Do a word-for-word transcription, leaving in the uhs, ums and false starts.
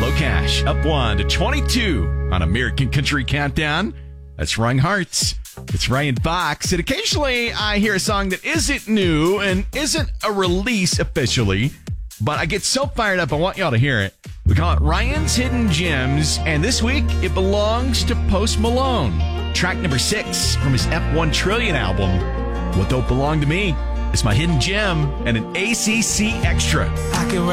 Cash up one to twenty-two on American Country Countdown. That's Wrong Hearts. It's Ryan Fox. And occasionally I hear a song that isn't new and isn't a release officially, but I get so fired up I want y'all to hear it. We call it Ryan's Hidden Gems, and this week it belongs to Post Malone. Track number six from his F one Trillion album, What Don't Belong to Me. It's my hidden gem and an A C C extra. I can